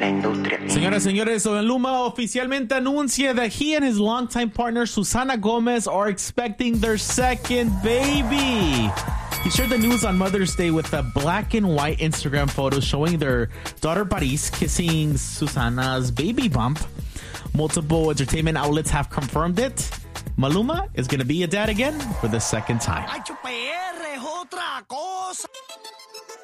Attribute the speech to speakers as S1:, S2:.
S1: industria.
S2: Señoras y señores, Maluma oficialmente anuncia that he and his longtime partner Susana Gomez are expecting their second baby. He shared the news on Mother's Day with a black and white Instagram photo showing their daughter Paris kissing Susana's baby bump. Multiple entertainment outlets have confirmed it. Maluma is going to be a dad again for the second time.
S3: ¡HR es otra cosa!